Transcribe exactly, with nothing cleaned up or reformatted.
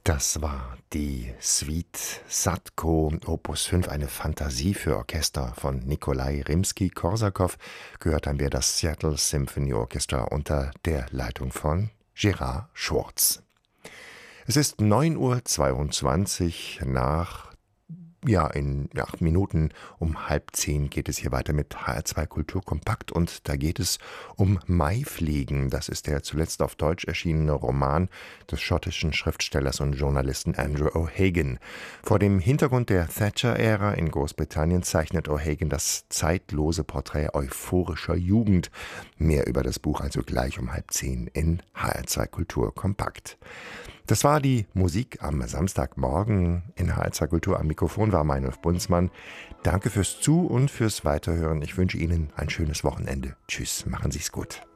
Das war die Suite Sadko Opus fünf, eine Fantasie für Orchester von Nikolai Rimski-Korsakow. Gehört haben wir das Seattle Symphony Orchestra unter der Leitung von Gerard Schwartz. Es ist neun Uhr zweiundzwanzig. Nach Ja, in acht Minuten um halb zehn geht es hier weiter mit H R zwei Kultur kompakt und da geht es um Maifliegen. Das ist der zuletzt auf Deutsch erschienene Roman des schottischen Schriftstellers und Journalisten Andrew O'Hagan. Vor dem Hintergrund der Thatcher-Ära in Großbritannien zeichnet O'Hagan das zeitlose Porträt euphorischer Jugend. Mehr über das Buch also gleich um halb zehn in H R zwei Kultur kompakt. Das war die Musik am Samstagmorgen in H R zwei Kultur. Am Mikrofon war Meinolf Bunzmann. Danke fürs Zu- und fürs Weiterhören. Ich wünsche Ihnen ein schönes Wochenende. Tschüss, machen Sie's gut.